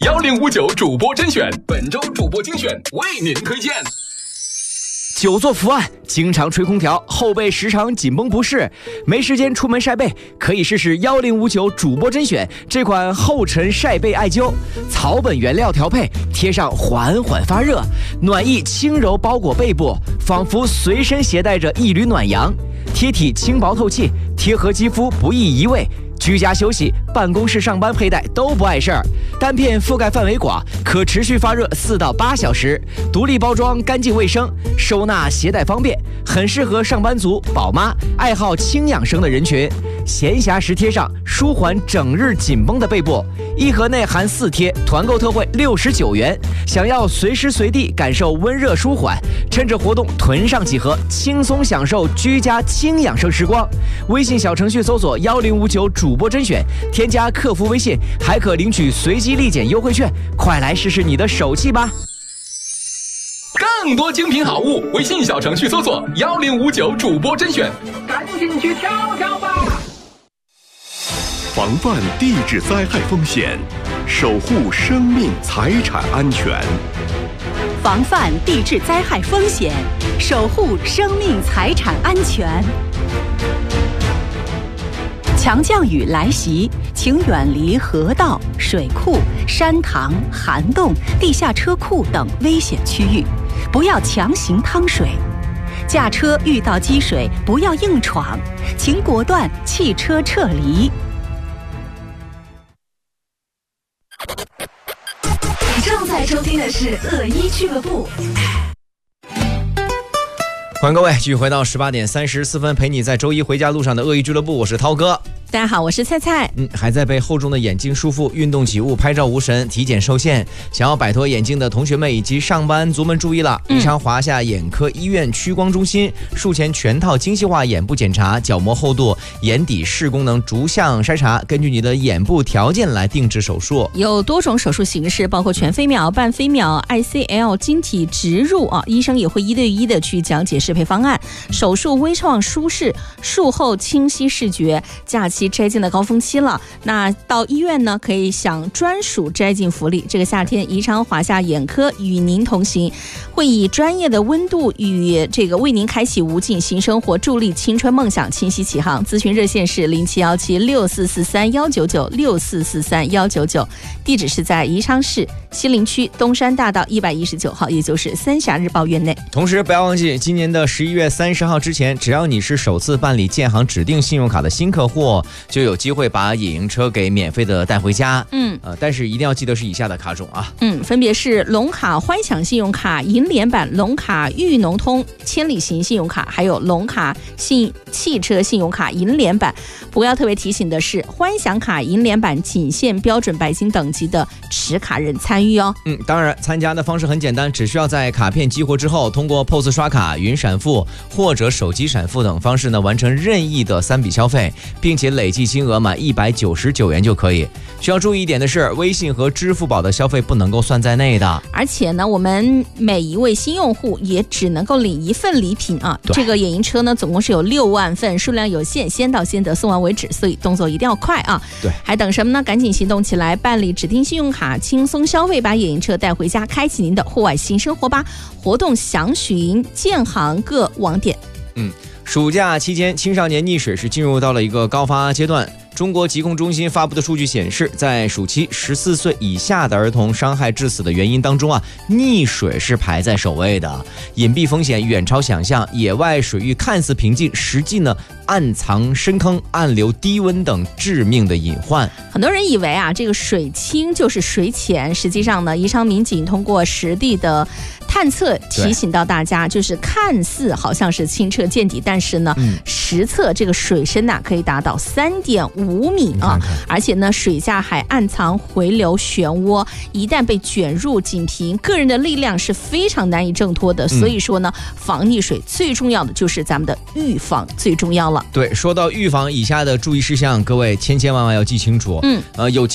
1059主播甄选，本周主播精选为您推荐。 久坐伏案，经常吹空调，后背时常紧绷不适，没时间出门晒背，可以试试1059主播甄选这款后尘晒背艾灸，草本原料调配，贴上缓缓发热，暖意轻柔包裹背部，仿佛随身携带着一缕暖阳，贴体轻薄透气，贴合肌肤不易移位。居家休息、办公室上班佩戴都不碍事儿。单片覆盖范围广，可持续发热4到8小时。独立包装，干净卫生，收纳携带方便，很适合上班族、宝妈、爱好轻养生的人群。闲暇时贴上，舒缓整日紧绷的背部。一盒内含4贴，团购特惠69元。想要随时随地感受温热舒缓，趁着活动囤上几盒，轻松享受居家轻养生时光。微信小程序搜索1059主播甄选，添加客服微信，还可领取随机立减优惠券，快来试试你的手气吧！ 更多精品好物，微信小程序搜索1059主播甄选，赶紧去挑挑吧！ 防范地质灾害风险，守护生命财产安全。 防范地质灾害风险，守护生命财产安全。强降雨来袭，请远离河道、水库、山塘、涵洞、地下车库等危险区域，不要强行趟水。驾车遇到积水，不要硬闯，请果断弃车撤离。 你正在收听的是恶一俱乐部。 欢迎各位继续回到18点34分，陪你在周一回家路上的恶意俱乐部，我是涛哥。 大家好，我是菜菜。 还在被厚重的眼镜束缚，运动起雾，拍照无神，体检受限，想要摆脱眼镜的同学们以及上班族们注意了！宜昌华夏眼科医院屈光中心术前全套精细化眼部检查，角膜厚度、眼底视功能逐项筛查，根据你的眼部条件来定制手术。 有多种手术形式，包括全飞秒、半飞秒、ICL 晶体植入啊，医生也会1对1的去讲解适配方案。手术微创舒适，术后清晰视觉。假期摘镜的高峰期了，那到医院呢可以享专属摘镜福利。这个夏天，宜昌华夏眼科与您同行，会以专业的温度与为您开启无尽新生活，助力青春梦想清晰起航。咨询热线是071764319964431999，地址是在宜昌市西陵区东山大道119号，也就是三峡日报院内。 同时不要忘记，今年的11月30号之前，只要你是首次办理建行指定信用卡的新客户，就有机会把野营车给免费的带回家。但是一定要记得是以下的卡种啊。 分别是龙卡欢享信用卡银联版、龙卡裕农通千里行信用卡，还有龙卡汽车信用卡银联版。不过要特别提醒的是，欢享卡银联版仅限标准白金等级的持卡人参与哦。 当然参加的方式很简单，只需要在卡片激活之后，通过 POS 刷卡、云闪付或者手机闪付等方式呢，完成任意的3笔消费，并且累计金额满199元就可以。需要注意一点的是，微信和支付宝的消费不能够算在内的。 而且呢，我们每一位新用户也只能够领1份礼品啊。这个野营车呢，总共是有6万份，数量有限，先到先得，送完为止，所以动作一定要快啊。 对， 还等什么呢？赶紧行动起来，办理指定信用卡，轻松消费，把野营车带回家，开启您的户外新生活吧。活动详询建行各网点。 暑假期间，青少年溺水是进入到了一个高发阶段。中国疾控中心发布的数据显示，在暑期14岁以下的儿童伤害致死的原因当中啊，溺水是排在首位的。隐蔽风险远超想象，野外水域看似平静，实际呢暗藏深坑、暗流、低温等致命的隐患。 很多人以为啊，这个水清就是水浅，实际上呢，宜昌民警通过实地的探测提醒到大家，就是看似好像是清澈见底，但是呢，实测这个水深可以达到3.5米啊，而且呢，水下还暗藏回流漩涡，一旦被卷入井屏，个人的力量是非常难以挣脱的。所以说呢，防溺水最重要的就是咱们的预防最重要了。 对，说到预防，以下的注意事项，各位千万要记清楚。有